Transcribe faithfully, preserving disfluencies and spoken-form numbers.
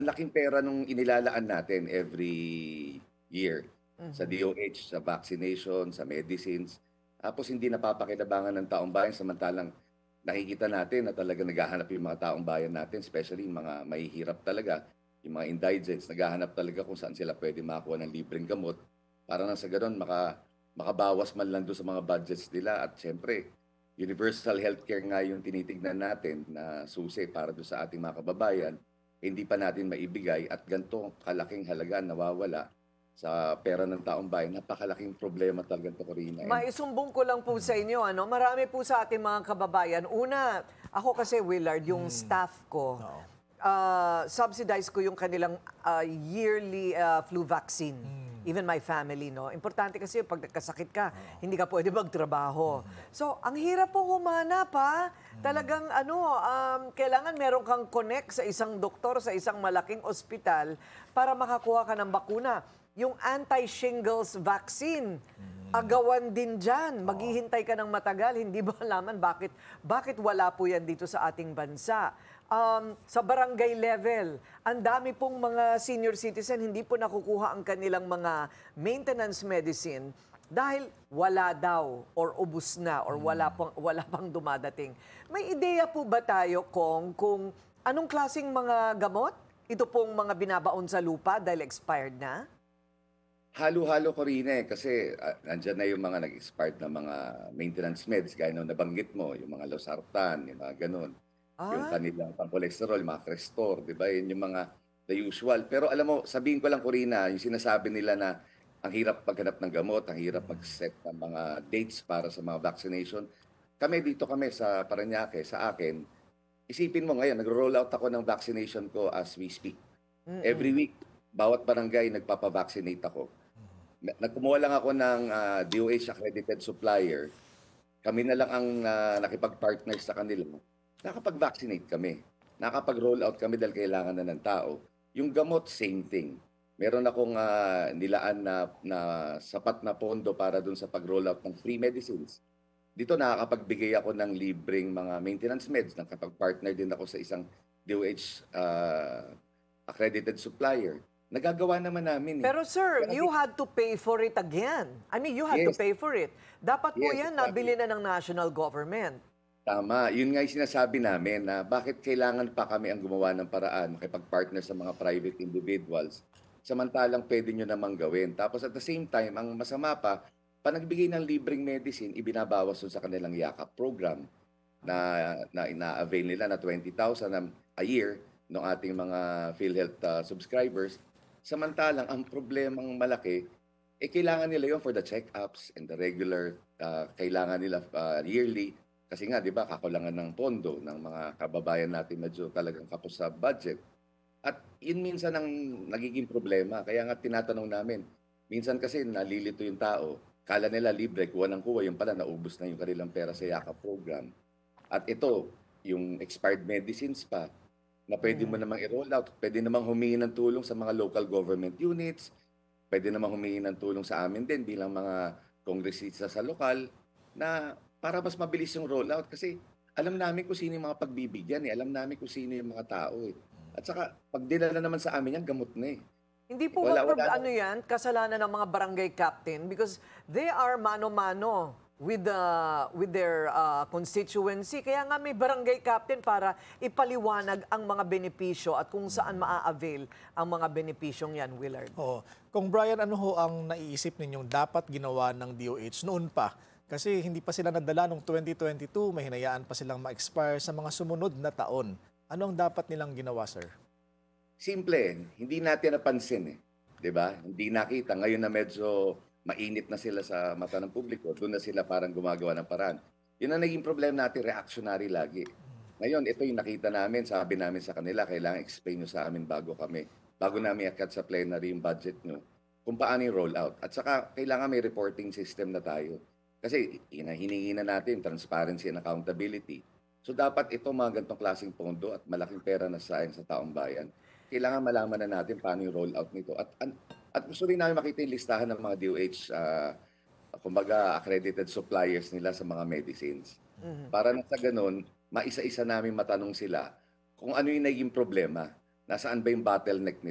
laking pera nung inilalaan natin every year sa Mhm. D O H, sa vaccination, sa medicines. Tapos hindi napapakinabangan ng taong bayan samantalang nakikita natin na talaga naghahanap yung mga taong bayan natin, especially yung mga mahihirap talaga, yung mga indigents, naghahanap talaga kung saan sila pwede makakuha ng libreng gamot para nang sa gano'n maka, makabawas man lang doon sa mga budgets nila. At syempre, universal healthcare nga yung tinitignan natin na susi para doon sa ating mga kababayan, hindi pa natin maibigay at ganito kalaking halaga nawawala sa pera ng taong bayan. Napakalaking problema talaga ito, Corina. And Maisumbong ko lang po sa inyo, ano, marami po sa ating mga kababayan. Una, ako kasi, Willard, yung Hmm, staff ko, oo. ah, subsidize ko yung kanilang ah, yearly ah, flu vaccine. Hmm, Even my family, no? Importante kasi pag nagkasakit ka, oo. hindi ka pwede magtrabaho. Mhm, So, ang hirap po humanap, ha? hmm. Talagang, ano, um, kailangan meron kang connect sa isang doktor, sa isang malaking ospital para makakuha ka ng bakuna. Yung anti-shingles vaccine, Hmm, agawan din dyan. oo. Maghihintay ka ng matagal, hindi ba alaman bakit, bakit wala po yan dito sa ating bansa. Um, sa barangay level, ang dami pong mga senior citizen, hindi po nakukuha ang kanilang mga maintenance medicine dahil wala daw or ubus na or wala Hmm. pang, wala pang dumadating. May ideya po ba tayo, Kong, kung anong klaseng mga gamot? Ito pong mga binabaon sa lupa dahil expired na? halo-halo, Corina, eh, kasi ah, nandyan na yung mga nag-expired na mga maintenance meds, gaya nung nabanggit mo, yung mga losartan, yung mga ganun. Yung Ah, kanilang pang-cholesterol, yung mga Crestor, di ba? Yun yung mga the usual. Pero alam mo, sabihin ko lang, Corina, yung sinasabi nila na ang hirap maghanap ng gamot, ang hirap Hmm. mag-set ng mga dates para sa mga vaccination. Kami dito kami sa Parañaque, sa akin, isipin mo ngayon, nagro-roll out ako ng vaccination ko as we speak. Every mm. week, bawat barangay nagpapa-vaccinate ako. Na- Nagkumuha lang ako ng ah, D O H accredited supplier. Kami na lang ang ah, nakipag-partner sa kanila. Nakapag-vaccinate kami. Nakapag-roll out kami dahil kailangan na ng tao. Yung gamot, same thing. Meron akong ah, nilaan na, na sapat na pondo para dun sa pag-roll out ng free medicines. Dito nakakapagbigay ako ng libreng mga maintenance meds. Nakapag-partner din ako sa isang D O H ah, accredited supplier. Nagagawa naman namin eh. Pero sir, Kaya you di- had to pay for it again. I mean, you had to yes, pay for it. Dapat po yes, yan exactly. nabili na ng national government. Tama, yun nga yung sinasabi namin na bakit kailangan pa kami ang gumawa ng paraan, makipag-partner sa mga private individuals, samantalang pwede nyo namang gawin. Tapos at the same time, ang masama pa, pa nagbigay ng libreng medicine, ibinabawas dun sa kanilang yakap program na, na ina-avail nila na twenty thousand a a year ng ating mga PhilHealth uh, subscribers. Samantalang ang problemang malaki, eh kailangan nila yon for the check-ups and the regular, uh, kailangan nila uh, yearly kasi nga, di ba, kakulangan ng pondo ng mga kababayan natin medyo talagang kapos sa budget. At yun minsan ang nagiging problema. Kaya nga tinatanong namin, minsan kasi nalilito yung tao, kala nila libre, kuha ng kuha, yung pala naubos na yung kanilang pera sa yakap program. At ito, yung expired medicines pa, na pwede mo Mhm. namang i-roll out, pwede namang humingi ng tulong sa mga local government units, pwede namang humingi ng tulong sa amin din bilang mga kongresista sa lokal na para mas mabilis yung rollout kasi alam namin kung sino yung mga pagbibigyan eh. Alam namin kung sino yung mga tao eh. At saka pag dinala naman sa amin yan, gamot na eh. Hindi po ba Wala, wala prob- na. ano yan, kasalanan ng mga barangay captain because they are mano-mano with the with their uh, constituency. Kaya nga may barangay captain para ipaliwanag ang mga benepisyo at kung saan maa-avail ang mga benepisyong yan, Willard. Oo. Kung Brian, ano ho ang naiisip ninyong dapat ginawa ng D O H noon pa? Kasi hindi pa sila nadala noong twenty twenty-two, may hinayaan pa silang ma-expire sa mga sumunod na taon. Ano ang dapat nilang ginawa, sir? Simple eh. Hindi natin napansin eh. 'Di ba? Hindi nakita. Ngayon na medyo mainit na sila sa mata ng publiko, doon na sila parang gumagawa ng paraan. Yun ang naging problema natin, reactionary lagi. Ngayon, ito yung nakita namin, sabi namin sa kanila, kailangan explain nyo sa amin bago kami, bago namin akat sa plenary yung budget nyo, kung paano yung rollout. At saka, kailangan may reporting system na tayo. Kasi ina- hiningi na natin transparency and accountability. So dapat ito mga ganitong klaseng pondo at malaking pera na sa sa taong bayan, kailangan malaman na natin paano yung rollout nito. At, an- at gusto rin namin makita yung listahan ng mga D O H, ah, kumbaga accredited suppliers nila sa mga medicines. Mhm. Para na sa ganun, maisa-isa namin matanong sila kung ano yung naging problema. Nasaan ba yung bottleneck